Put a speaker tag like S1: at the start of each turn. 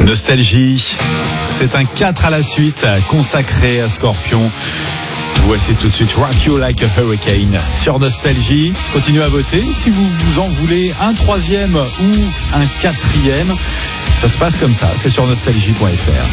S1: Nostalgie, c'est un 4 à la suite consacré à Scorpion. Voici tout de suite Rock You Like a Hurricane sur Nostalgie. Continuez à voter si vous en voulez un troisième ou un quatrième. Ça se passe comme ça, c'est sur nostalgie.fr.